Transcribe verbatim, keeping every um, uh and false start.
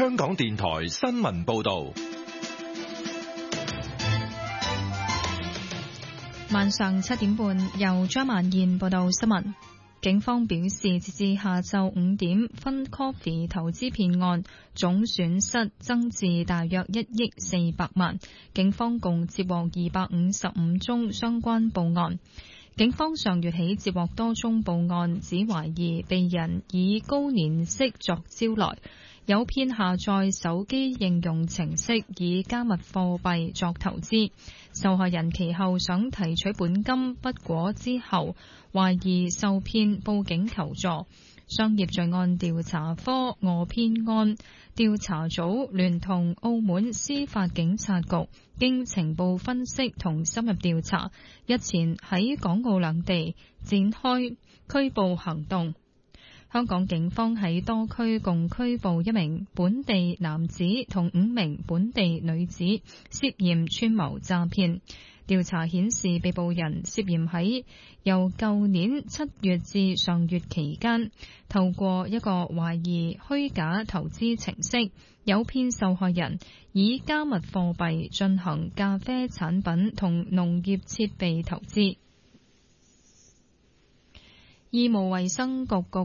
香港電台新聞報道。 晚上七點半，由張曼燕報道新聞。警方表示，截至下晝五點，Fun Coffee 投資騙案總損失增至大約一億四百萬。警方共接獲二百五十五宗相關報案。警方上月起接獲多宗報案，指懷疑被人以高年息作招來，誘騙下載手機應用程式以加密貨幣作投資。受害人其後想提取本金不果之後，懷疑受騙報警求助。商業罪案調查科訛騙案調查組聯同澳門司法警察局經情報分析同深入調查，日前喺港澳兩地展開拘捕行動。香港警方喺多區共拘捕一名本地男子同五名本地女子，涉嫌串謀詐騙。調查顯示，被捕人涉嫌喺由舊年七月至上月期間，透過一個懷疑虛假投資程式，誘騙受害人以加密貨幣進行咖啡產品同農業設備投資。醫務衛生局局